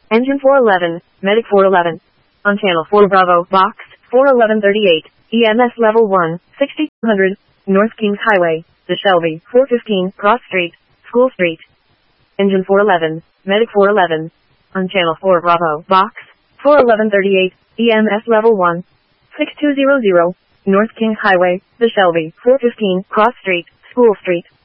Engine 411, Medic 411. On Channel 4 Bravo, Box 41138, EMS Level 1, 6200, North Kings Highway, The Shelby, 415, Cross Street, School Street. Engine 411, Medic 411. On Channel 4 Bravo, Box 41138, EMS Level 1, 6200, North Kings Highway, The Shelby, 415, Cross Street, School Street.